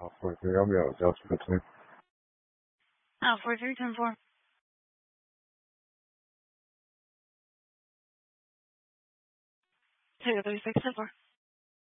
43要不要交出个推？ 4310-4. Take a 36-4.